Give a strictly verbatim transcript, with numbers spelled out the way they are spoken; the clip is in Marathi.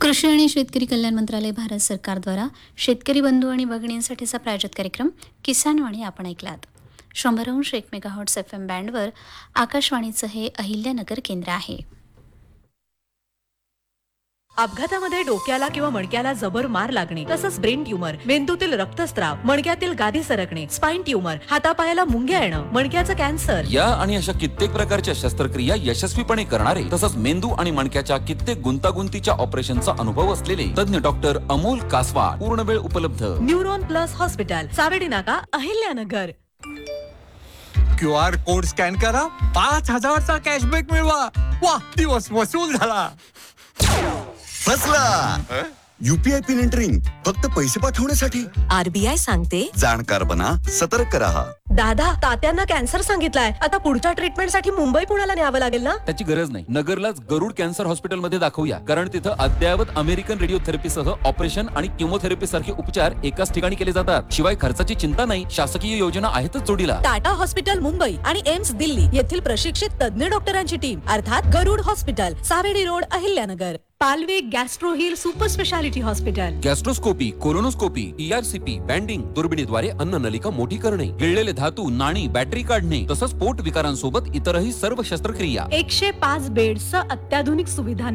कृषी आणि शेतकरी कल्याण मंत्रालय भारत सरकार द्वारा शेतकरी बंधू आणि भगिनींसाठीचा प्रायोजित कार्यक्रम किसानवाणी आपण ऐकलात. शंभर अंश एक मेगाहॉट्स एफ एम बँडवर आकाशवाणीचं हे अहिल्यानगर केंद्र आहे. अपघातामध्ये डोक्याला किंवा मणक्याला जबर मार लागणे, तसंच ब्रेन ट्यूमर, मेंदूतील रक्तस्राव, मणक्यातील गादी सरकणे, स्पाइन ट्यूमर, हातापायाला मुंग्या येणं, मणक्याचं कॅन्सर या आणि अशा कित्येक प्रकारच्या शस्त्रक्रिया यशस्वीपणे करणारे तसंच मेंदू आणि मणक्याच्या कित्येक गुंतागुंतीच्या ऑपरेशनचा अनुभव असलेले तज्ञ डॉक्टर अमोल कासवा पूर्ण वेळ उपलब्ध. न्यूरॉन प्लस हॉस्पिटल, सावेडी नाका, Ahilyanagar. Q R code scan करा, पाच हजारचा कॅशबॅक मिळवा. वा, दिवस वसूल झाला. फसला. यूपीआय पिन एंटरिंग फक्त पैसे पाठवण्यासाठी. आरबीआय सांगते, जाणकार बना, सतर्क रहा. दादा, तात्यांना कॅन्सर सांगितलाय. आता पुढच्या ट्रीटमेंट साठी मुंबई पुण्याला न्यावं लागेल ना? त्याची गरज नाही. नगरलाच गरुड कॅन्सर हॉस्पिटल मध्ये दाखवूया, कारण तिथं अद्ययावत अमेरिकन रेडिओथेरपी सह ऑपरेशन आणि किमोथेरपी सारखे उपचार एकाच ठिकाणी केले जातात. शिवाय खर्चाची चिंता नाही. शासकीय योजना आहेतच जोडीला. टाटा हॉस्पिटल मुंबई आणि एम्स दिल्ली येथील प्रशिक्षित तज्ञ डॉक्टरांची टीम, अर्थात गरुड hospital, Savedi road, Ahilyanagar. Palve gastro hill super speciality hospital. गॅस्ट्रोस्कोपी, colonoscopy, ERCP, banding, दुर्बिणीद्वारे अन्न नलिका मोठी करणे, गिळलेले धातू, नाणी, बॅटरी काढणे, तसंच पोट विकारांसोबत इतरही सर्व शस्त्रक्रिया. एकशे पाच बेड्सचं अत्याधुनिक सुविधा